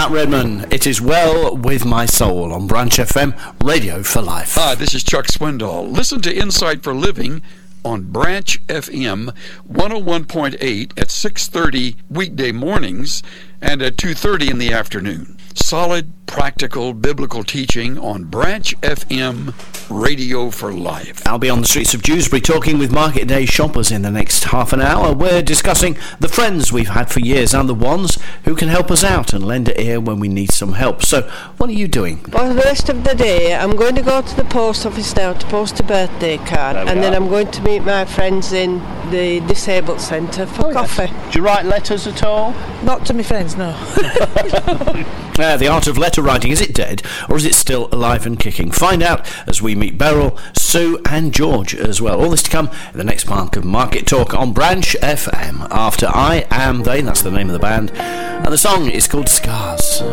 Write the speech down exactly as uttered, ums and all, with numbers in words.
Matt Redman, It Is Well With My Soul on Branch F M, Radio for Life. Hi, this is Chuck Swindoll. Listen to Insight for Living on Branch F M one oh one point eight at six thirty weekday mornings and at two thirty in the afternoon. Solid, practical, biblical teaching on Branch F M, Radio for Life. I'll be on the streets of Dewsbury talking with Market Day shoppers in the next half an hour. We're discussing the friends we've had for years and the ones who can help us out and lend an ear when we need some help. So, what are you doing? Well, the rest of the day, I'm going to go to the post office now to post a birthday card, and are. then I'm going to meet my friends in the disabled centre for oh, coffee. Yes. Do you write letters at all? Not to my friends, no. uh, the art of letter writing, is it dead or is it still alive and kicking? Find out as we meet Beryl, Sue and George as well. All this to come in the next part of Market Talk on Branch F M after I Am They, that's the name of the band, and the song is called Scars.